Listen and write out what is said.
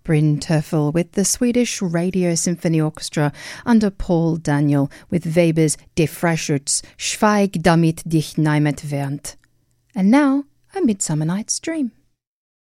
Bryn Terfel with the Swedish Radio Symphony Orchestra under Paul Daniel with Weber's De Freischütz, Schweig damit dich niemand warnt. And now, A Midsummer Night's Dream.